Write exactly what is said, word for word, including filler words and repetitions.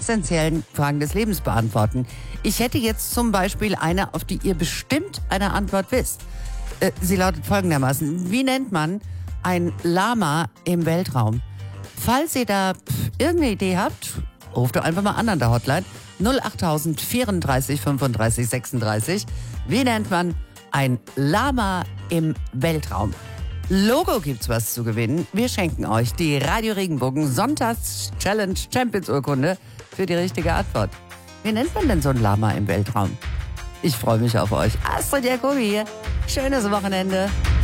essentiellen Fragen des Lebens beantworten. Ich hätte jetzt zum Beispiel eine, auf die ihr bestimmt eine Antwort wisst. Äh, sie lautet folgendermaßen: Wie nennt man ein Lama im Weltraum? Falls ihr da pff, irgendeine Idee habt, ruft doch einfach mal an an der Hotline null achttausend vierunddreißig fünfunddreißig sechsunddreißig. Wie nennt man ein Lama im Weltraum? Logo gibt's was zu gewinnen. Wir schenken euch die Radio Regenbogen Sonntags Challenge Champions Urkunde für die richtige Antwort. Wie nennt man denn so ein Lama im Weltraum? Ich freue mich auf euch. Astrid Jacobi hier. Schönes Wochenende.